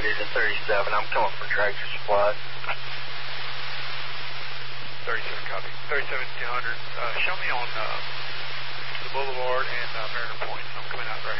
headed to 37. I'm coming from Tractor Supply. 37 copy. 37 200. Show me on the Boulevard and Mariner Point. I'm coming out right